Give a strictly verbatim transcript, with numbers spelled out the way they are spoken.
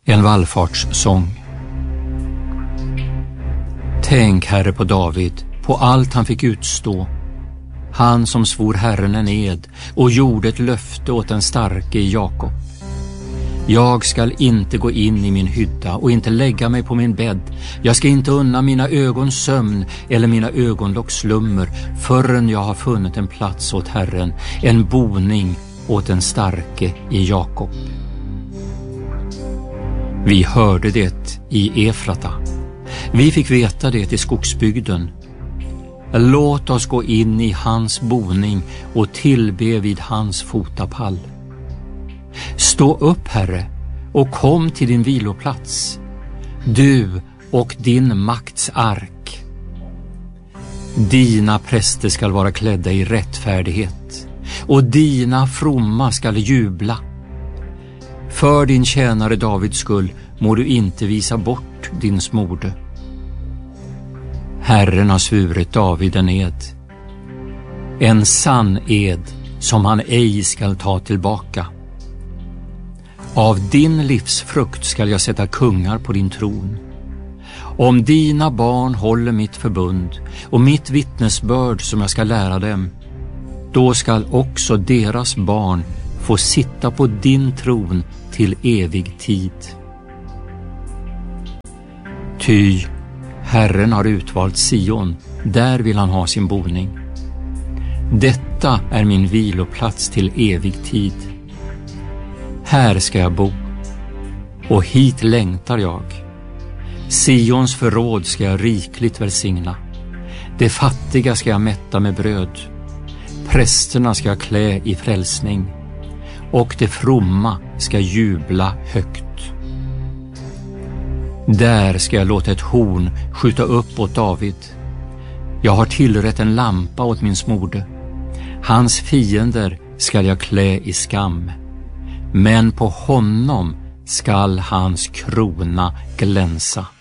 En vallfartssång. Tänk, Herre, på David, på allt han fick utstå. Han som svor Herren en ed och gjorde ett löfte åt den starke i Jakob. Jag skall inte gå in i min hydda och inte lägga mig på min bädd. Jag ska inte unna mina ögons sömn eller mina ögonlocks slummer förrän jag har funnit en plats åt Herren, en boning åt den starke i Jakob. Vi hörde det i Efrata. Vi fick veta det i skogsbygden. Låt oss gå in i hans boning och tillbe vid hans fotapall. Stå upp, Herre, och kom till din viloplats, du och din makts ark. Dina präster skall vara klädda i rättfärdighet, och dina fromma skall jubla. För din tjänare Davids skull må du inte visa bort din smorde. Herren har svurit David en ed, en sann ed som han ej skall ta tillbaka. Av din livsfrukt skall jag sätta kungar på din tron. Om dina barn håller mitt förbund och mitt vittnesbörd som jag ska lära dem, då skall också deras barn få sitta på din tron till evig tid. Ty Herren har utvalt Sion, där vill han ha sin boning. Detta är min viloplats till evig tid. Här ska jag bo, och hit längtar jag. Sions förråd ska jag rikligt välsigna. De fattiga ska jag mätta med bröd. Prästerna ska jag klä i frälsning, och de fromma ska jubla högt. Där ska jag låta ett horn skjuta upp åt David. Jag har tillrätt en lampa åt min smorde. Hans fiender skall jag klä i skam, men på honom skall hans krona glänsa.